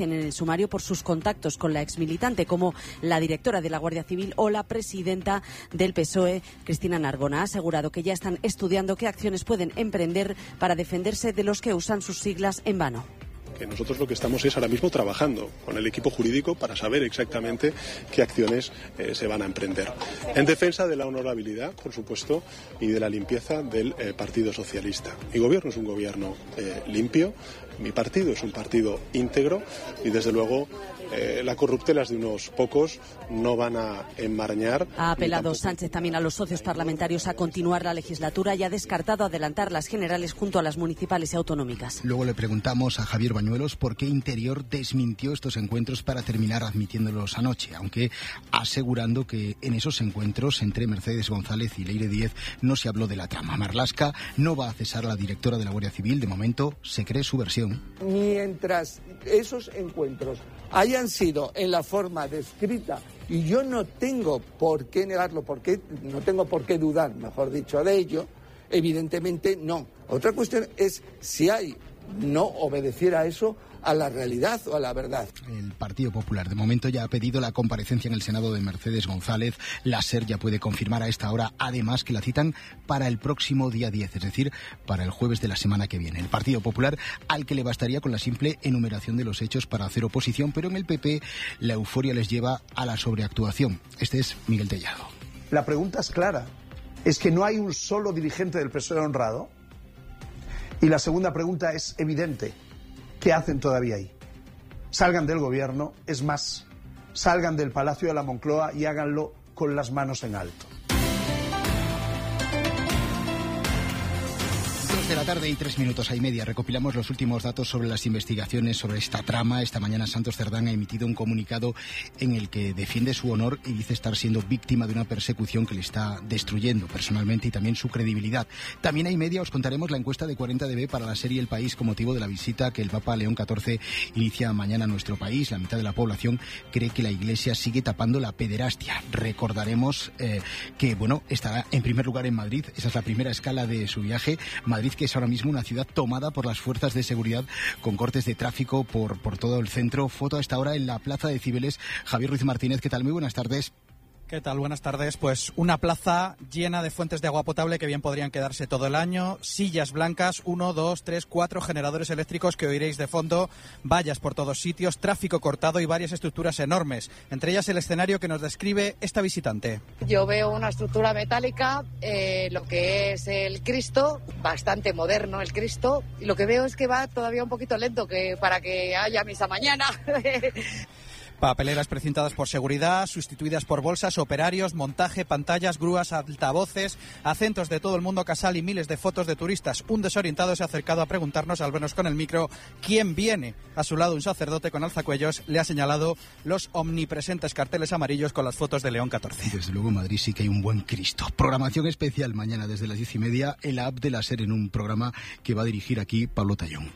en el sumario por sus contactos con la exmilitante, como la directora de la Guardia Civil o la presidenta del PSOE, Cristina Narbona. Ha asegurado que ya están estudiando qué acciones pueden emprender para defenderse de los que usan sus siglas en vano. Que nosotros lo que estamos es ahora mismo trabajando con el equipo jurídico para saber exactamente qué acciones se van a emprender. En defensa de la honorabilidad, por supuesto, y de la limpieza del Partido Socialista. Mi gobierno es un gobierno limpio, mi partido es un partido íntegro y, desde luego, las corruptelas de unos pocos no van a enmarañar. Ha apelado Sánchez también a los socios parlamentarios a continuar la legislatura y ha descartado adelantar las generales junto a las municipales y autonómicas. Luego le preguntamos a Javier Bañuelos por qué Interior desmintió estos encuentros para terminar admitiéndolos anoche, aunque asegurando que en esos encuentros entre Mercedes González y Leire Díez no se habló de la trama. Marlaska no va a cesar a la directora de la Guardia Civil. De momento se cree su versión. Mientras esos encuentros hayan sido en la forma descrita, y yo no tengo por qué negarlo, no tengo por qué dudar, mejor dicho, de ello, evidentemente no. Otra cuestión es si no obedeciera eso a la realidad o a la verdad. El Partido Popular de momento ya ha pedido la comparecencia en el Senado de Mercedes González. La SER ya puede confirmar a esta hora, además, que la citan para el próximo día 10, es decir, para el jueves de la semana que viene. El Partido Popular, al que le bastaría con la simple enumeración de los hechos para hacer oposición, pero en el PP la euforia les lleva a la sobreactuación. Este es Miguel Tellado. La pregunta es clara. ¿Es que no hay un solo dirigente del PSOE honrado? Y la segunda pregunta es evidente. ¿Qué hacen todavía ahí? Salgan del gobierno, es más, salgan del Palacio de la Moncloa y háganlo con las manos en alto. 2:03 PM. Recopilamos los últimos datos sobre las investigaciones sobre esta trama. Esta mañana Santos Cerdán ha emitido un comunicado en el que defiende su honor y dice estar siendo víctima de una persecución que le está destruyendo personalmente y también su credibilidad. También a media os contaremos la encuesta de 40DB para la serie El País con motivo de la visita que el Papa León XIV inicia mañana a nuestro país. La mitad de la población cree que la Iglesia sigue tapando la pederastia. Recordaremos que, estará en primer lugar en Madrid. Esa es la primera escala de su viaje. Madrid, que es ahora mismo una ciudad tomada por las fuerzas de seguridad con cortes de tráfico por todo el centro. Foto a esta hora en la Plaza de Cibeles. Javier Ruiz Martínez, ¿qué tal? Muy buenas tardes. ¿Qué tal? Buenas tardes. Pues una plaza llena de fuentes de agua potable que bien podrían quedarse todo el año, sillas blancas, 1, 2, 3, 4 generadores eléctricos que oiréis de fondo, vallas por todos sitios, tráfico cortado y varias estructuras enormes, entre ellas el escenario que nos describe esta visitante. Yo veo una estructura metálica, lo que es el Cristo, bastante moderno el Cristo, y lo que veo es que va todavía un poquito lento para que haya misa mañana. Papeleras precintadas por seguridad, sustituidas por bolsas, operarios, montaje, pantallas, grúas, altavoces, acentos de todo el mundo casal y miles de fotos de turistas. Un desorientado se ha acercado a preguntarnos, al vernos con el micro, quién viene. A su lado un sacerdote con alzacuellos le ha señalado los omnipresentes carteles amarillos con las fotos de León XIV. Desde luego en Madrid sí que hay un buen Cristo. Programación especial mañana desde las 10:30 en la app de la SER, en un programa que va a dirigir aquí Pablo Tallón.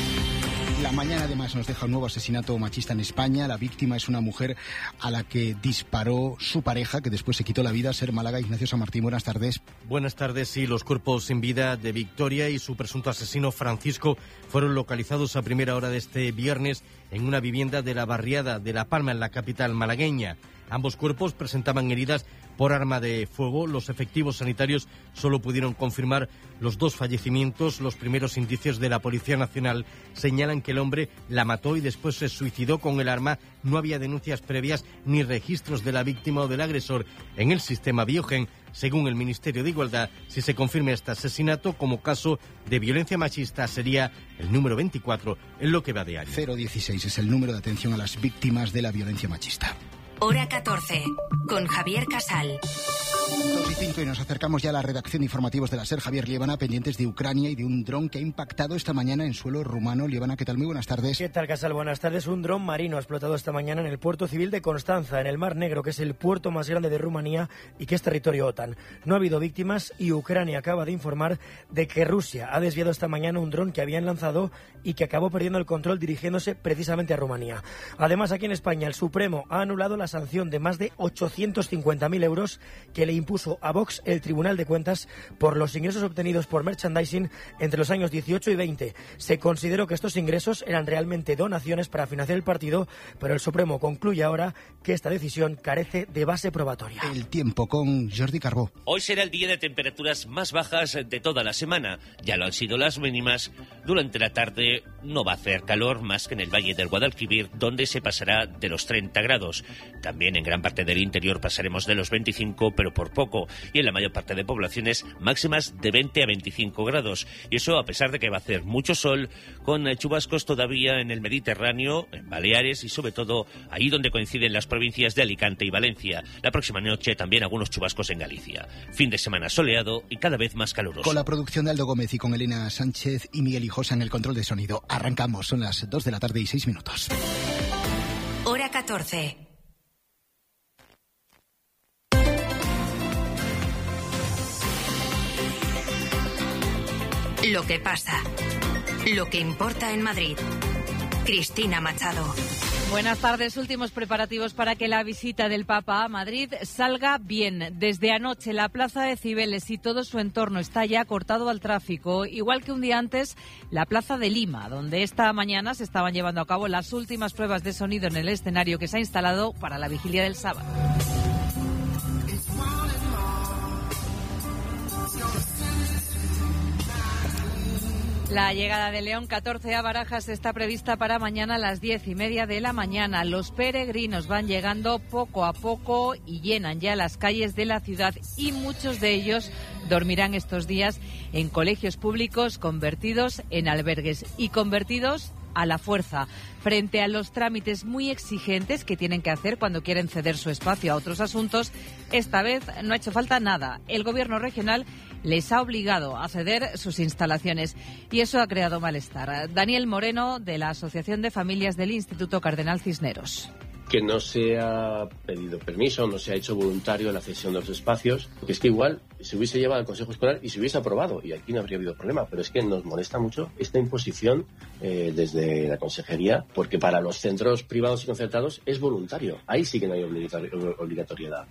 La mañana además nos deja un nuevo asesinato machista en España. La víctima es una mujer a la que disparó su pareja, que después se quitó la vida. SER Málaga, Ignacio Samartín, buenas tardes. Buenas tardes. Sí, los cuerpos sin vida de Victoria y su presunto asesino Francisco fueron localizados a primera hora de este viernes en una vivienda de la barriada de La Palma, en la capital malagueña. Ambos cuerpos presentaban heridas por arma de fuego. Los efectivos sanitarios solo pudieron confirmar los 2 fallecimientos. Los primeros indicios de la Policía Nacional señalan que el hombre la mató y después se suicidó con el arma. No había denuncias previas ni registros de la víctima o del agresor en el sistema Biogen. Según el Ministerio de Igualdad, si se confirma este asesinato como caso de violencia machista, sería el número 24 en lo que va de año. 016 es el número de atención a las víctimas de la violencia machista. Hora 14, con Javier Casal. 2:05 y nos acercamos ya a la redacción de informativos de la SER. Javier Liébana, pendientes de Ucrania y de un dron que ha impactado esta mañana en suelo rumano. Liébana, ¿qué tal? Muy buenas tardes. ¿Qué tal, Casal? Buenas tardes. Un dron marino ha explotado esta mañana en el puerto civil de Constanza, en el Mar Negro, que es el puerto más grande de Rumanía y que es territorio OTAN. No ha habido víctimas y Ucrania acaba de informar de que Rusia ha desviado esta mañana un dron que habían lanzado y que acabó perdiendo el control dirigiéndose precisamente a Rumanía. Además, aquí en España, el Supremo ha anulado la sanción de más de 850.000 euros que le impuso a Vox el Tribunal de Cuentas por los ingresos obtenidos por merchandising entre los años 18 y 20. Se consideró que estos ingresos eran realmente donaciones para financiar el partido, pero el Supremo concluye ahora que esta decisión carece de base probatoria. El tiempo con Jordi Carbó. Hoy será el día de temperaturas más bajas de toda la semana. Ya lo han sido las mínimas. Durante la tarde no va a hacer calor más que en el Valle del Guadalquivir, donde se pasará de los 30 grados. También en gran parte del interior pasaremos de los 25, pero por poco. Y en la mayor parte de poblaciones máximas de 20 a 25 grados. Y eso a pesar de que va a hacer mucho sol, con chubascos todavía en el Mediterráneo, en Baleares y sobre todo ahí donde coinciden las provincias de Alicante y Valencia. La próxima noche también algunos chubascos en Galicia. Fin de semana soleado y cada vez más caluroso. Con la producción de Aldo Gómez y con Elena Sánchez y Miguel Hijosa en el control de sonido. Arrancamos, son las 2 de la tarde y 6 minutos. Hora 14. Lo que pasa. Lo que importa en Madrid. Cristina Machado. Buenas tardes. Últimos preparativos para que la visita del Papa a Madrid salga bien. Desde anoche la plaza de Cibeles y todo su entorno está ya cortado al tráfico, igual que un día antes la plaza de Lima, donde esta mañana se estaban llevando a cabo las últimas pruebas de sonido en el escenario que se ha instalado para la vigilia del sábado. La llegada de León XIV a Barajas está prevista para mañana a las 10:30 de la mañana. Los peregrinos van llegando poco a poco y llenan ya las calles de la ciudad y muchos de ellos dormirán estos días en colegios públicos convertidos en albergues y convertidos a la fuerza, frente a los trámites muy exigentes que tienen que hacer cuando quieren ceder su espacio a otros asuntos. Esta vez no ha hecho falta nada. El gobierno regional les ha obligado a ceder sus instalaciones y eso ha creado malestar. Daniel Moreno, de la Asociación de Familias del Instituto Cardenal Cisneros. Que no se ha pedido permiso, no se ha hecho voluntario la cesión de los espacios, porque es que igual se hubiese llevado al Consejo Escolar y se hubiese aprobado y aquí no habría habido problema, pero es que nos molesta mucho esta imposición desde la Consejería, porque para los centros privados y concertados es voluntario, ahí sí que no hay obligatoriedad.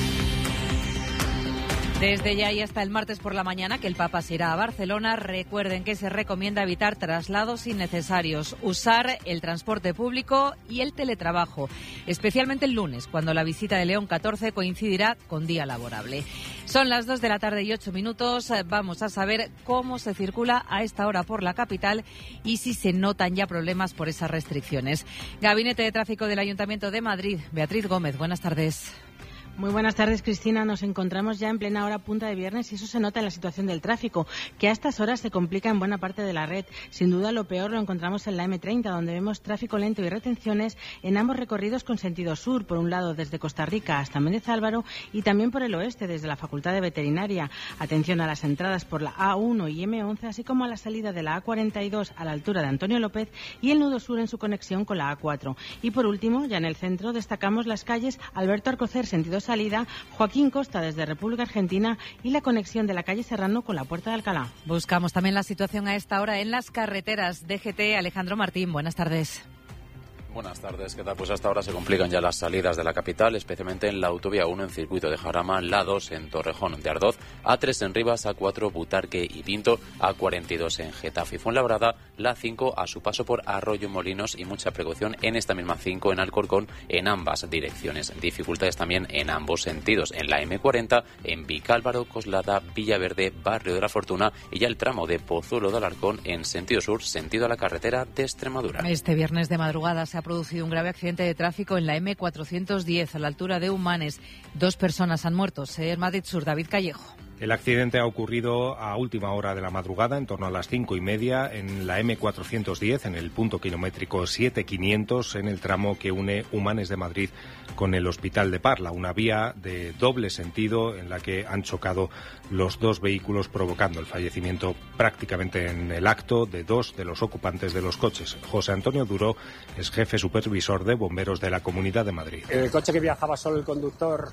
Desde ya y hasta el martes por la mañana, que el Papa se irá a Barcelona, recuerden que se recomienda evitar traslados innecesarios, usar el transporte público y el teletrabajo, especialmente el lunes, cuando la visita de León XIV coincidirá con día laborable. Son las 2 de la tarde y 8 minutos. Vamos a saber cómo se circula a esta hora por la capital y si se notan ya problemas por esas restricciones. Gabinete de Tráfico del Ayuntamiento de Madrid. Beatriz Gómez, buenas tardes. Muy buenas tardes, Cristina. Nos encontramos ya en plena hora punta de viernes y eso se nota en la situación del tráfico, que a estas horas se complica en buena parte de la red. Sin duda, lo peor lo encontramos en la M30, donde vemos tráfico lento y retenciones en ambos recorridos con sentido sur. Por un lado, desde Costa Rica hasta Méndez Álvaro y también por el oeste, desde la Facultad de Veterinaria. Atención a las entradas por la A1 y M11, así como a la salida de la A42 a la altura de Antonio López y el nudo sur en su conexión con la A4. Y por último, ya en el centro, destacamos las calles Alberto Alcocer, sentido salida, Joaquín Costa desde República Argentina y la conexión de la calle Serrano con la Puerta de Alcalá. Buscamos también la situación a esta hora en las carreteras. DGT, Alejandro Martín, buenas tardes. Buenas tardes, ¿qué tal? Pues hasta ahora se complican ya las salidas de la capital, especialmente en la autovía 1 en Circuito de Jarama, la 2 en Torrejón de Ardoz, A3 en Rivas, A4 Butarque y Pinto, A42 en Getafe y Fuenlabrada, la 5 a su paso por Arroyo Molinos y mucha precaución en esta misma 5 en Alcorcón en ambas direcciones. Dificultades también en ambos sentidos, en la M40, en Vicálvaro, Coslada, Villaverde, Barrio de la Fortuna y ya el tramo de Pozuelo de Alarcón en sentido sur, sentido a la carretera de Extremadura. Este viernes de madrugada se ha producido un grave accidente de tráfico en la M410 a la altura de Humanes. 2 personas han muerto. En Madrid Sur, David Callejo. El accidente ha ocurrido a última hora de la madrugada, en torno a las 5:30, en la M410, en el punto kilométrico 7500, en el tramo que une Humanes de Madrid con el Hospital de Parla, una vía de doble sentido en la que han chocado los 2 vehículos, provocando el fallecimiento prácticamente en el acto de 2 de los ocupantes de los coches. José Antonio Duró es jefe supervisor de bomberos de la Comunidad de Madrid. El coche que viajaba solo el conductor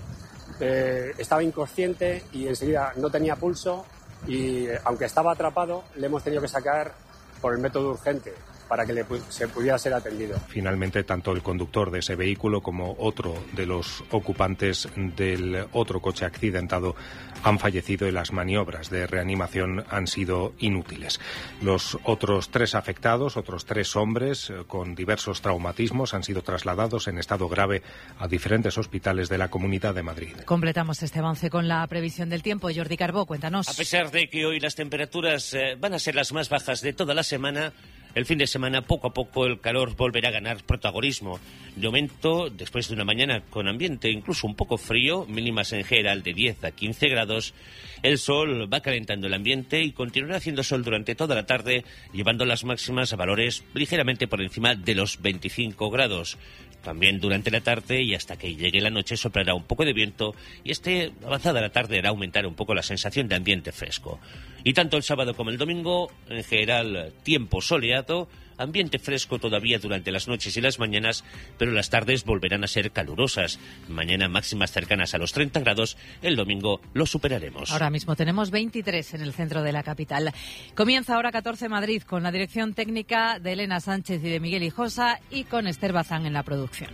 estaba inconsciente y enseguida no tenía pulso y aunque estaba atrapado le hemos tenido que sacar por el método urgente. para que se pudiera ser atendido. Finalmente, tanto el conductor de ese vehículo como otro de los ocupantes del otro coche accidentado han fallecido y las maniobras de reanimación han sido inútiles. Los otros 3 afectados, otros 3 hombres con diversos traumatismos, han sido trasladados en estado grave a diferentes hospitales de la Comunidad de Madrid. Completamos este avance con la previsión del tiempo. Jordi Carbó, cuéntanos. A pesar de que hoy las temperaturas van a ser las más bajas de toda la semana, el fin de semana, poco a poco, el calor volverá a ganar protagonismo. De momento, después de una mañana con ambiente incluso un poco frío, mínimas en general de 10 a 15 grados, el sol va calentando el ambiente y continuará haciendo sol durante toda la tarde, llevando las máximas a valores ligeramente por encima de los 25 grados. También durante la tarde y hasta que llegue la noche soplará un poco de viento y avanzada la tarde hará aumentar un poco la sensación de ambiente fresco. Y tanto el sábado como el domingo, en general, tiempo soleado, ambiente fresco todavía durante las noches y las mañanas, pero las tardes volverán a ser calurosas. Mañana máximas cercanas a los 30 grados, el domingo lo superaremos. Ahora mismo tenemos 23 en el centro de la capital. Comienza ahora 14 Madrid con la dirección técnica de Elena Sánchez y de Miguel Hijosa y con Esther Bazán en la producción.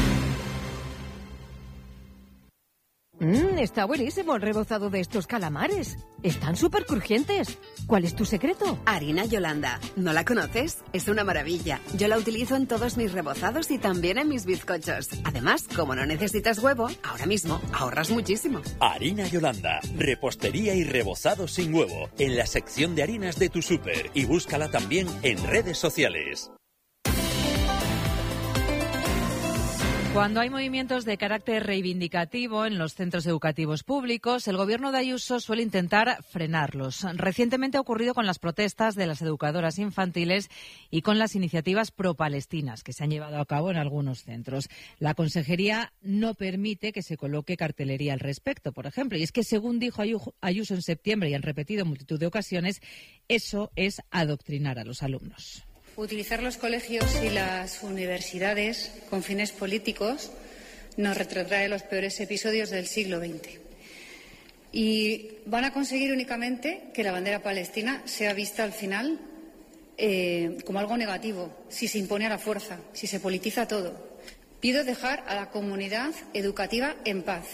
Está buenísimo el rebozado de estos calamares. Están súper crujientes. ¿Cuál es tu secreto? Harina Yolanda. ¿No la conoces? Es una maravilla. Yo la utilizo en todos mis rebozados y también en mis bizcochos. Además, como no necesitas huevo, ahora mismo ahorras muchísimo. Harina Yolanda. Repostería y rebozado sin huevo. En la sección de harinas de tu súper. Y búscala también en redes sociales. Cuando hay movimientos de carácter reivindicativo en los centros educativos públicos, el gobierno de Ayuso suele intentar frenarlos. Recientemente ha ocurrido con las protestas de las educadoras infantiles y con las iniciativas pro-palestinas que se han llevado a cabo en algunos centros. La Consejería no permite que se coloque cartelería al respecto, por ejemplo. Y es que, según dijo Ayuso en septiembre y han repetido en multitud de ocasiones, eso es adoctrinar a los alumnos. Utilizar los colegios y las universidades con fines políticos nos retrotrae los peores episodios del siglo XX. Y van a conseguir únicamente que la bandera palestina sea vista al final como algo negativo, si se impone a la fuerza, si se politiza todo. Pido dejar a la comunidad educativa en paz.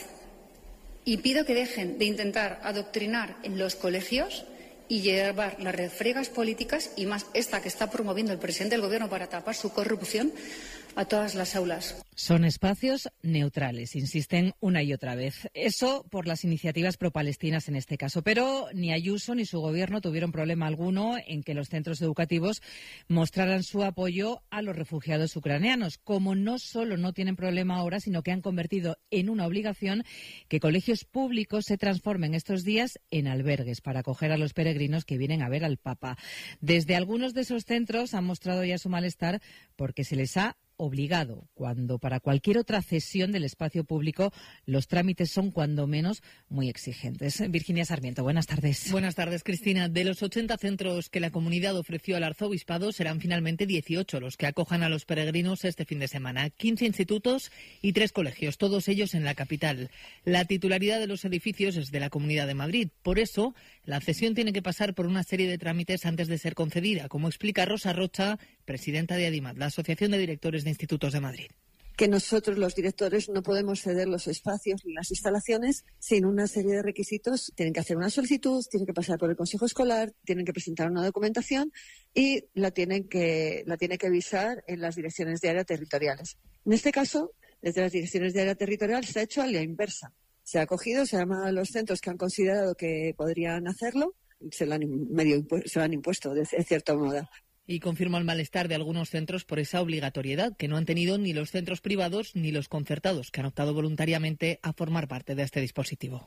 Y pido que dejen de intentar adoctrinar en los colegios y llevar las refriegas políticas, y más esta que está promoviendo el presidente del Gobierno para tapar su corrupción, a todas las aulas. Son espacios neutrales, insisten una y otra vez. Eso por las iniciativas pro-palestinas en este caso. Pero ni Ayuso ni su Gobierno tuvieron problema alguno en que los centros educativos mostraran su apoyo a los refugiados ucranianos. Como no solo no tienen problema ahora, sino que han convertido en una obligación que colegios públicos se transformen estos días en albergues para acoger a los peregrinos que vienen a ver al Papa. Desde algunos de esos centros han mostrado ya su malestar porque se les ha obligado, cuando para cualquier otra cesión del espacio público los trámites son cuando menos muy exigentes. Virginia Sarmiento, buenas tardes. Buenas tardes, Cristina. De los 80 centros que la comunidad ofreció al arzobispado, serán finalmente 18 los que acojan a los peregrinos este fin de semana. 15 institutos y 3 colegios, todos ellos en la capital. La titularidad de los edificios es de la Comunidad de Madrid. Por eso, la cesión tiene que pasar por una serie de trámites antes de ser concedida, como explica Rosa Rocha, presidenta de ADIMAD, la Asociación de Directores de Institutos de Madrid. Que nosotros, los directores, no podemos ceder los espacios ni las instalaciones sin una serie de requisitos. Tienen que hacer una solicitud, tienen que pasar por el Consejo Escolar, tienen que presentar una documentación y la tienen que visar en las direcciones de área territoriales. En este caso, desde las direcciones de área territorial se ha hecho a la inversa. Se ha cogido, se ha llamado a los centros que han considerado que podrían hacerlo, se lo han impuesto de cierto modo. Y confirma el malestar de algunos centros por esa obligatoriedad que no han tenido ni los centros privados ni los concertados, que han optado voluntariamente a formar parte de este dispositivo.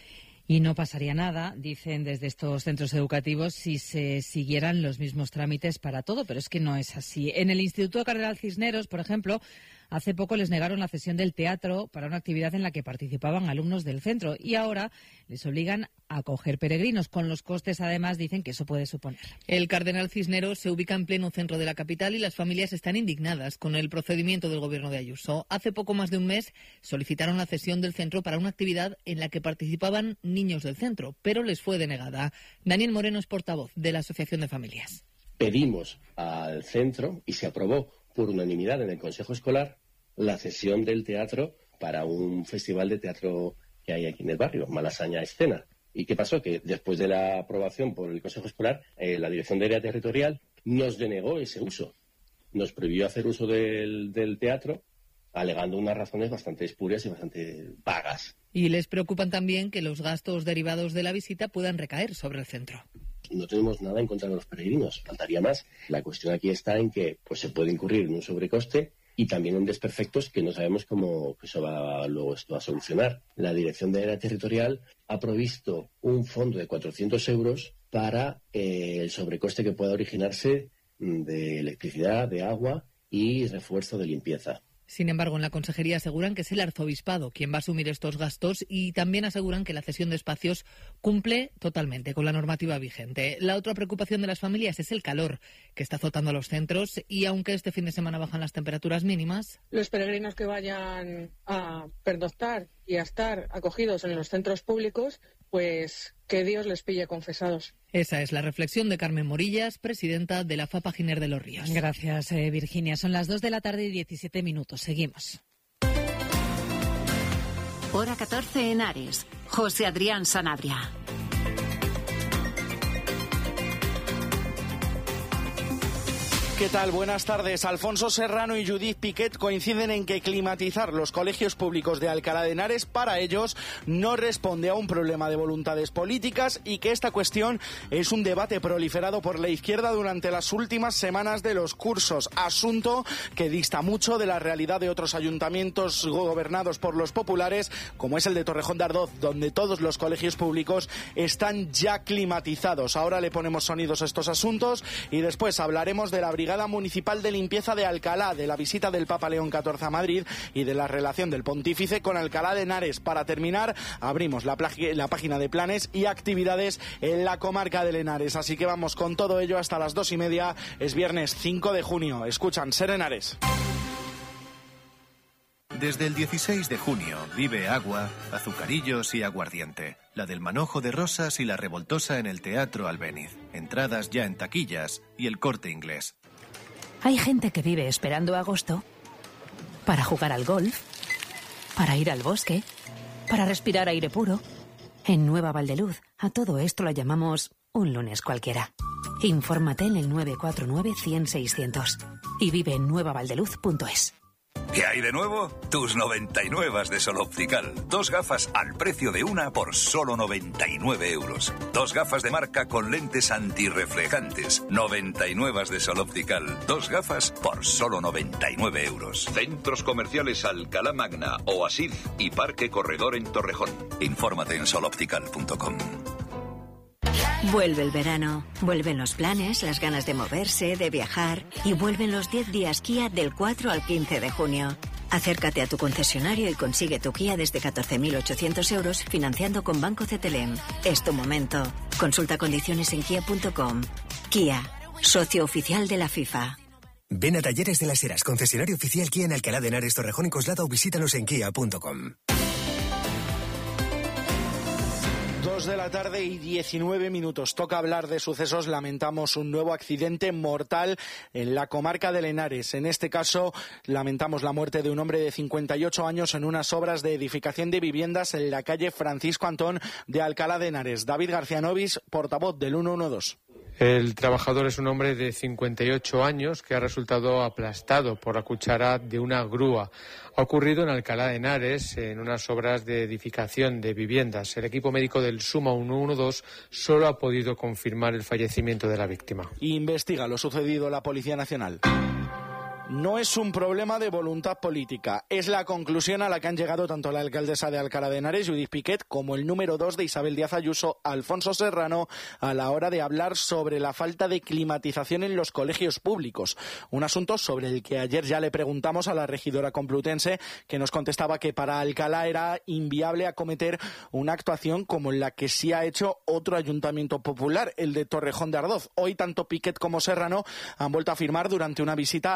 Y no pasaría nada, dicen desde estos centros educativos, si se siguieran los mismos trámites para todo, pero es que no es así. En el Instituto Cardenal Cisneros, por ejemplo, hace poco les negaron la cesión del teatro para una actividad en la que participaban alumnos del centro y ahora les obligan a acoger peregrinos, con los costes, además, dicen que eso puede suponer. El Cardenal Cisneros se ubica en pleno centro de la capital y las familias están indignadas con el procedimiento del Gobierno de Ayuso. Hace poco más de un mes solicitaron la cesión del centro para una actividad en la que participaban niños del centro, pero les fue denegada. Daniel Moreno es portavoz de la Asociación de Familias. pedimos al centro, y se aprobó por unanimidad en el Consejo Escolar, la cesión del teatro para un festival de teatro que hay aquí en el barrio, Malasaña Escena. ¿Y qué pasó? Que después de la aprobación por el Consejo Escolar, la Dirección de Área Territorial nos denegó ese uso. Nos prohibió hacer uso del teatro, alegando unas razones bastante espurias y bastante vagas. Y les preocupan también que los gastos derivados de la visita puedan recaer sobre el centro. No tenemos nada en contra de los peregrinos, faltaría más. La cuestión aquí está en que pues, se puede incurrir en un sobrecoste y también en desperfectos que no sabemos cómo eso luego esto va a solucionar. La Dirección de Área Territorial ha provisto un fondo de 400 euros para el sobrecoste que pueda originarse de electricidad, de agua y refuerzo de limpieza. Sin embargo, en la consejería aseguran que es el arzobispado quien va a asumir estos gastos y también aseguran que la cesión de espacios cumple totalmente con la normativa vigente. La otra preocupación de las familias es el calor que está azotando a los centros y aunque este fin de semana bajan las temperaturas mínimas, los peregrinos que vayan a pernoctar y a estar acogidos en los centros públicos, pues que Dios les pille confesados. Esa es la reflexión de Carmen Morillas, presidenta de la FAPA Giner de los Ríos. Gracias, Virginia. Son las 2 de la tarde y 17 minutos. Seguimos. Hora 14 en Ares. José Adrián Sanabria. ¿Qué tal? Buenas tardes. Alfonso Serrano y Judith Piquet coinciden en que climatizar los colegios públicos de Alcalá de Henares para ellos no responde a un problema de voluntades políticas y que esta cuestión es un debate proliferado por la izquierda durante las últimas semanas de los cursos, asunto que dista mucho de la realidad de otros ayuntamientos gobernados por los populares, como es el de Torrejón de Ardoz, donde todos los colegios públicos están ya climatizados. Ahora le ponemos sonidos a estos asuntos y después hablaremos de la Brigada Municipal de Limpieza de Alcalá, de la visita del Papa León XIV a Madrid y de la relación del Pontífice con Alcalá de Henares. Para terminar, abrimos la página de planes y actividades en la comarca de Henares. Así que vamos con todo ello hasta las 2:30. Es viernes 5 de junio. Escuchan Ser Henares. Desde el 16 de junio vive Agua, Azucarillos y Aguardiente. La del Manojo de Rosas y la Revoltosa en el Teatro Albéniz. Entradas ya en taquillas y El Corte Inglés. Hay gente que vive esperando agosto para jugar al golf, para ir al bosque, para respirar aire puro. En Nueva Valdeluz, a todo esto lo llamamos un lunes cualquiera. Infórmate en el 949-100-600 y vive en nuevavaldeluz.es. ¿Qué hay de nuevo? Tus 99 de Sol Optical. 2 gafas al precio de una por solo 99 euros. 2 gafas de marca con lentes antirreflejantes. 99 de Sol Optical. 2 gafas por solo 99 euros. Centros comerciales Alcalá Magna, Oasis y Parque Corredor en Torrejón. Infórmate en soloptical.com. Vuelve el verano, vuelven los planes, las ganas de moverse, de viajar y vuelven los 10 días Kia del 4 al 15 de junio. Acércate a tu concesionario y consigue tu Kia desde 14.800 euros financiando con Banco CTLM. Es tu momento. Consulta condiciones en kia.com. Kia, socio oficial de la FIFA. Ven a Talleres de las Heras, concesionario oficial Kia en Alcalá de Henares, Torrejón y Coslada o visítanos en kia.com. 2 de la tarde y 19 minutos. Toca hablar de sucesos. Lamentamos un nuevo accidente mortal en la comarca de Henares. En este caso, lamentamos la muerte de un hombre de 58 años en unas obras de edificación de viviendas en la calle Francisco Antón de Alcalá de Henares. David García Novis, portavoz del 112. El trabajador es un hombre de 58 años que ha resultado aplastado por la cuchara de una grúa. Ha ocurrido en Alcalá de Henares, en unas obras de edificación de viviendas. El equipo médico del Suma 112 solo ha podido confirmar el fallecimiento de la víctima. Investiga lo sucedido la Policía Nacional. No es un problema de voluntad política. Es la conclusión a la que han llegado tanto la alcaldesa de Alcalá de Henares, Judith Piquet, como el número 2 de Isabel Díaz Ayuso, Alfonso Serrano, a la hora de hablar sobre la falta de climatización en los colegios públicos. Un asunto sobre el que ayer ya le preguntamos a la regidora complutense, que nos contestaba que para Alcalá era inviable acometer una actuación como la que sí ha hecho otro ayuntamiento popular, el de Torrejón de Ardoz. Hoy tanto Piquet como Serrano han vuelto a afirmar durante una visita a la terminal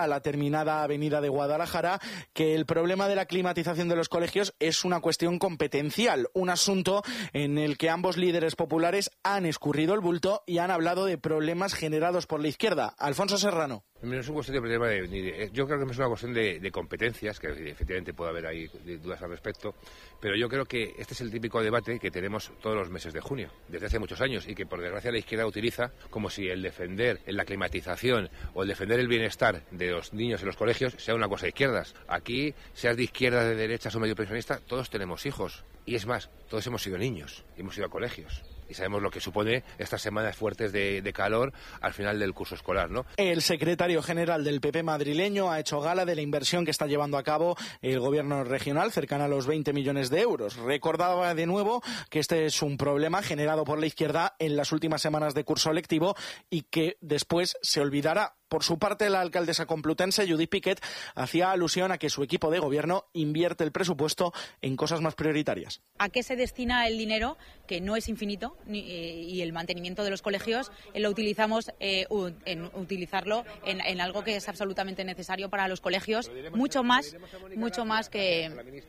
denominada Avenida de Guadalajara, que el problema de la climatización de los colegios es una cuestión competencial, un asunto en el que ambos líderes populares han escurrido el bulto y han hablado de problemas generados por la izquierda. Alfonso Serrano. No es una cuestión de problema yo creo que es una cuestión de competencias, que efectivamente puede haber ahí dudas al respecto, pero yo creo que este es el típico debate que tenemos todos los meses de junio, desde hace muchos años, y que por desgracia la izquierda utiliza como si el defender la climatización o el defender el bienestar de los niños en los colegios sea una cosa de izquierdas. Aquí, seas de izquierda, de derechas o medio pensionista, todos tenemos hijos, y es más, todos hemos sido niños, y hemos ido a colegios. Y sabemos lo que supone estas semanas fuertes de calor al final del curso escolar, ¿no? El secretario general del PP madrileño ha hecho gala de la inversión que está llevando a cabo el gobierno regional, cercana a los 20 millones de euros. Recordaba de nuevo que este es un problema generado por la izquierda en las últimas semanas de curso lectivo y que después se olvidará. Por su parte, la alcaldesa complutense, Judith Piquet, hacía alusión a que su equipo de gobierno invierte el presupuesto en cosas más prioritarias. ¿A qué se destina el dinero, que no es infinito, y el mantenimiento de los colegios lo utilizamos utilizarlo en algo que es absolutamente necesario para los colegios, mucho más que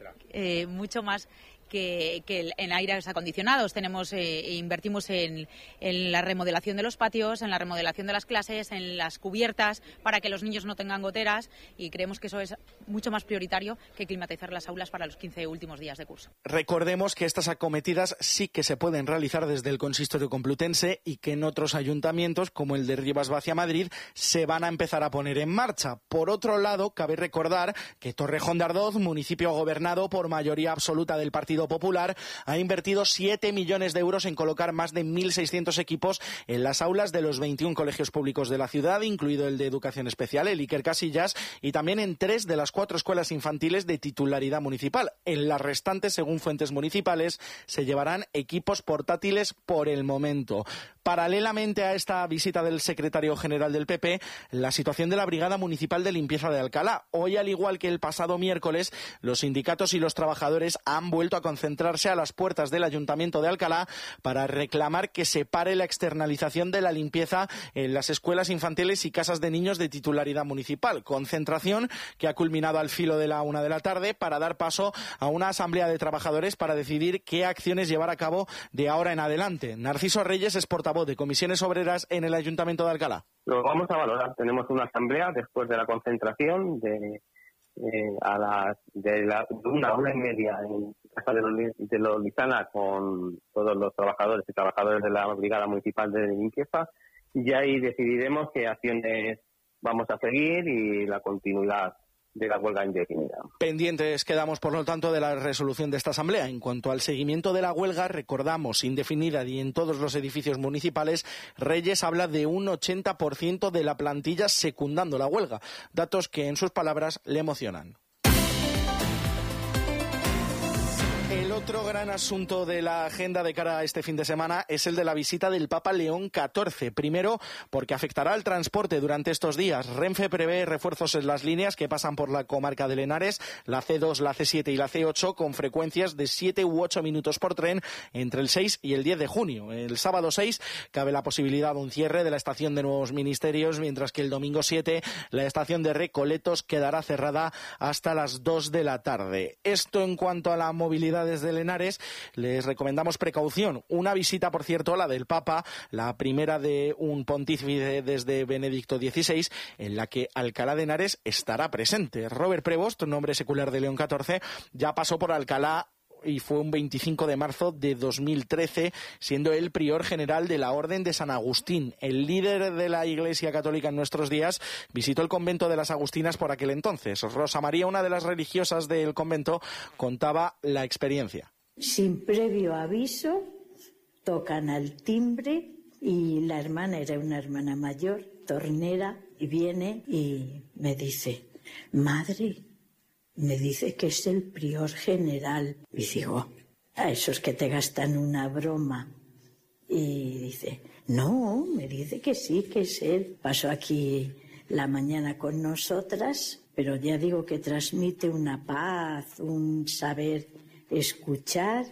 en aires acondicionados. Invertimos en la remodelación de los patios, en la remodelación de las clases, en las cubiertas para que los niños no tengan goteras, y creemos que eso es mucho más prioritario que climatizar las aulas para los 15 últimos días de curso. Recordemos que estas acometidas sí que se pueden realizar desde el consistorio complutense y que en otros ayuntamientos, como el de Rivas-Vacia-Madrid, se van a empezar a poner en marcha. Por otro lado, cabe recordar que Torrejón de Ardoz, municipio gobernado por mayoría absoluta del Partido Popular, ha invertido 7 millones de euros en colocar más de 1.600 equipos en las aulas de los 21 colegios públicos de la ciudad, incluido el de Educación Especial, el Iker Casillas, y también en 3 de las 4 escuelas infantiles de titularidad municipal. En las restantes, según fuentes municipales, se llevarán equipos portátiles por el momento. Paralelamente a esta visita del secretario general del PP, la situación de la Brigada Municipal de Limpieza de Alcalá. Hoy, al igual que el pasado miércoles, los sindicatos y los trabajadores han vuelto a concentrarse a las puertas del Ayuntamiento de Alcalá para reclamar que se pare la externalización de la limpieza en las escuelas infantiles y casas de niños de titularidad municipal. Concentración que ha culminado al filo de la 1 de la tarde para dar paso a una asamblea de trabajadores para decidir qué acciones llevar a cabo de ahora en adelante. Narciso Reyes es portavoz de Comisiones Obreras en el Ayuntamiento de Alcalá. Lo vamos a valorar. Tenemos una asamblea después de la concentración de 1:30 en casa de los Lizana con todos los trabajadores y trabajadores de la Brigada Municipal de Limpieza, y ahí decidiremos qué acciones vamos a seguir y la continuidad de la huelga indefinida. Pendientes quedamos, por lo tanto, de la resolución de esta asamblea. En cuanto al seguimiento de la huelga, recordamos, indefinida y en todos los edificios municipales, Reyes habla de un 80% de la plantilla secundando la huelga, datos que, en sus palabras, le emocionan. El otro gran asunto de la agenda de cara a este fin de semana es el de la visita del Papa León XIV. Primero, porque afectará al transporte durante estos días. Renfe prevé refuerzos en las líneas que pasan por la comarca de Henares, la C2, la C7 y la C8, con frecuencias de 7 u 8 minutos por tren entre el 6 y el 10 de junio. El sábado 6 cabe la posibilidad de un cierre de la estación de Nuevos Ministerios, mientras que el domingo 7 la estación de Recoletos quedará cerrada hasta las 2 de la tarde. Esto en cuanto a la movilidad desde Henares. Les recomendamos precaución. Una visita, por cierto, la del Papa, la primera de un pontífice desde Benedicto XVI, en la que Alcalá de Henares estará presente. Robert Prevost, nombre secular de León XIV, ya pasó por Alcalá y fue un 25 de marzo de 2013, siendo él prior general de la Orden de San Agustín. El líder de la Iglesia Católica en nuestros días visitó el convento de las Agustinas por aquel entonces. Rosa María, una de las religiosas del convento, contaba la experiencia. Sin previo aviso, tocan al timbre y la hermana era una hermana mayor, tornera, y viene y me dice: madre, me dice que es el prior general. Y digo: a esos que te gastan una broma. Y dice: no, me dice que sí, que es él. Pasó aquí la mañana con nosotras, pero ya digo que transmite una paz, un saber escuchar.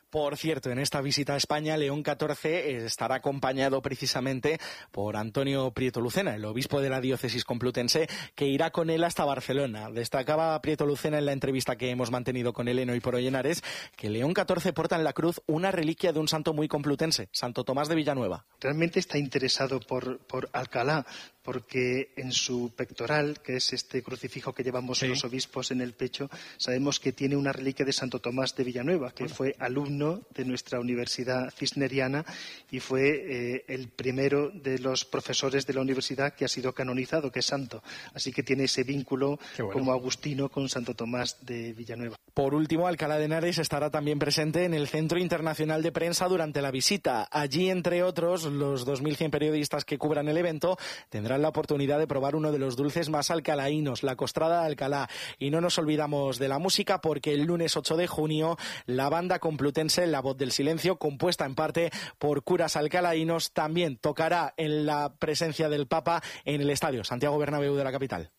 Por cierto, en esta visita a España, León XIV estará acompañado precisamente por Antonio Prieto Lucena, el obispo de la diócesis complutense, que irá con él hasta Barcelona. Destacaba Prieto Lucena en la entrevista que hemos mantenido con él en Hoy por Hoy Henares que León XIV porta en la cruz una reliquia de un santo muy complutense, Santo Tomás de Villanueva. Realmente está interesado por Alcalá, porque en su pectoral, que es este crucifijo que llevamos los obispos en el pecho, sabemos que tiene una reliquia de Santo Tomás de Villanueva, que fue alumno de nuestra Universidad Cisneriana y fue el primero de los profesores de la universidad que ha sido canonizado, que es santo. Así que tiene ese vínculo como agustino con Santo Tomás de Villanueva. Por último, Alcalá de Henares estará también presente en el Centro Internacional de Prensa durante la visita. Allí, entre otros, los 2.100 periodistas que cubran el evento tendrán la oportunidad de probar uno de los dulces más alcalaínos, la costrada de Alcalá. Y no nos olvidamos de la música, porque el lunes 8 de junio la banda complutense La Voz del Silencio, compuesta en parte por curas alcalaínos, también tocará en la presencia del Papa en el Estadio Santiago Bernabéu de la capital.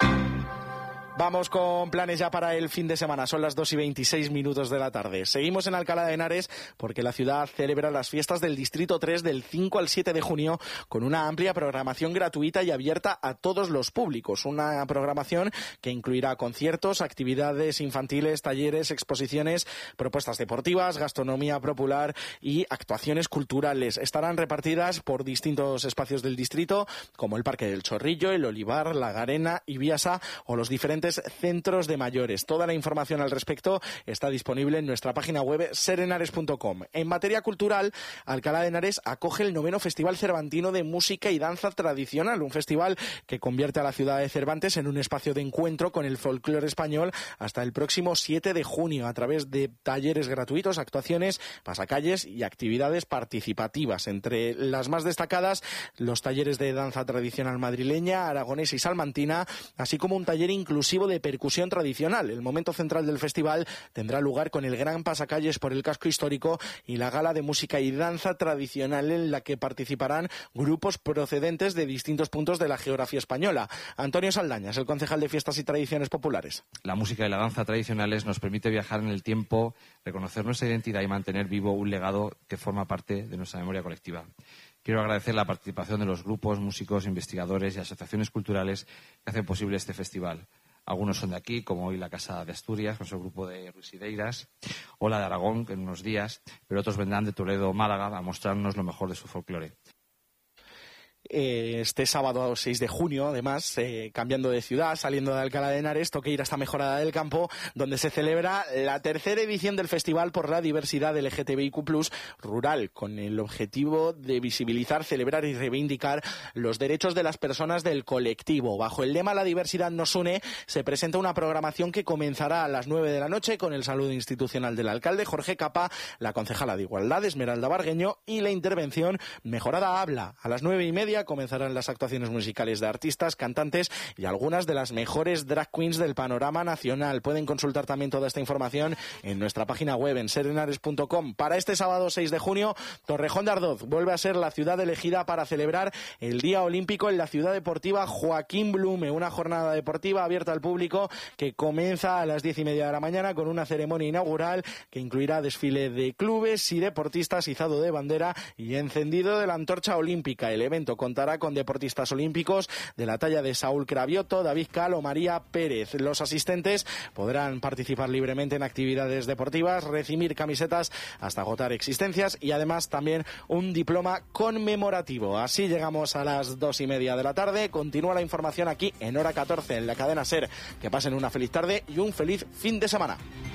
Vamos con planes ya para el fin de semana. Son las 2:26 de la tarde. Seguimos en Alcalá de Henares porque la ciudad celebra las fiestas del Distrito 3 del 5 al 7 de junio con una amplia programación gratuita y abierta a todos los públicos. Una programación que incluirá conciertos, actividades infantiles, talleres, exposiciones, propuestas deportivas, gastronomía popular y actuaciones culturales. Estarán repartidas por distintos espacios del distrito, como el Parque del Chorrillo, el Olivar, La Garena, Ibiasa o los diferentes centros de mayores. Toda la información al respecto está disponible en nuestra página web serenares.com. En materia cultural, Alcalá de Henares acoge el 9º Festival Cervantino de Música y Danza Tradicional, un festival que convierte a la ciudad de Cervantes en un espacio de encuentro con el folclore español hasta el próximo 7 de junio a través de talleres gratuitos, actuaciones, pasacalles y actividades participativas. Entre las más destacadas, los talleres de danza tradicional madrileña, aragonesa y salmantina, así como un taller inclusivo de percusión tradicional. El momento central del festival tendrá lugar con el gran pasacalles por el casco histórico y la gala de música y danza tradicional en la que participarán grupos procedentes de distintos puntos de la geografía española. Antonio Saldaña es el concejal de Fiestas y Tradiciones Populares. La música y la danza tradicionales nos permite viajar en el tiempo, reconocer nuestra identidad y mantener vivo un legado que forma parte de nuestra memoria colectiva. Quiero agradecer la participación de los grupos, músicos, investigadores y asociaciones culturales que hacen posible este festival. Algunos son de aquí, como hoy la Casa de Asturias, con su grupo de Ruisideiras, o la de Aragón, en unos días, pero otros vendrán de Toledo o Málaga a mostrarnos lo mejor de su folclore. Este sábado 6 de junio, además, cambiando de ciudad, saliendo de Alcalá de Henares, toca ir hasta Mejorada del Campo, donde se celebra la 3ª edición del Festival por la Diversidad LGTBIQ+ rural, con el objetivo de visibilizar, celebrar y reivindicar los derechos de las personas del colectivo. Bajo el lema La diversidad nos une, se presenta una programación que comenzará a las 9 de la noche con el saludo institucional del alcalde Jorge Capa, la concejala de Igualdad Esmeralda Bargueño y la intervención Mejorada Habla. A las 9:30 comenzarán las actuaciones musicales de artistas, cantantes y algunas de las mejores drag queens del panorama nacional. Pueden consultar también toda esta información en nuestra página web en serenares.com. Para este sábado 6 de junio, Torrejón de Ardoz vuelve a ser la ciudad elegida para celebrar el Día Olímpico en la ciudad deportiva Joaquín Blume, una jornada deportiva abierta al público que comienza a las 10:30 de la mañana con una ceremonia inaugural que incluirá desfile de clubes y deportistas, izado de bandera y encendido de la antorcha olímpica. El evento contará con deportistas olímpicos de la talla de Saúl Cravioto, David Cal o María Pérez. Los asistentes podrán participar libremente en actividades deportivas, recibir camisetas hasta agotar existencias y además también un diploma conmemorativo. Así llegamos a las 2:30 de la tarde. Continúa la información aquí en Hora 14 en la cadena SER. Que pasen una feliz tarde y un feliz fin de semana.